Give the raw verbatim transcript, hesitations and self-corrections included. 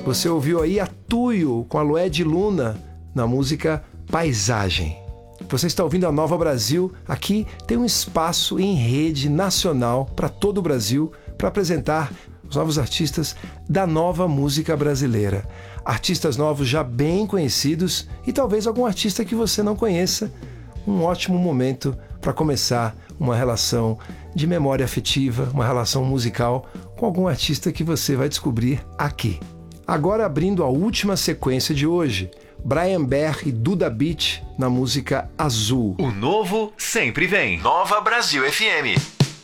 Você ouviu aí a Tuyo com a Lued Luna na música Paisagem. Você está ouvindo a Nova Brasil. Aqui tem um espaço em rede nacional para todo o Brasil para apresentar os novos artistas da nova música brasileira. Artistas novos já bem conhecidos e talvez algum artista que você não conheça. Um ótimo momento para começar uma relação de memória afetiva, uma relação musical com algum artista que você vai descobrir aqui. Agora abrindo a última sequência de hoje, Brian Bair e Duda Beat na música Azul. O novo sempre vem. Nova Brasil F M.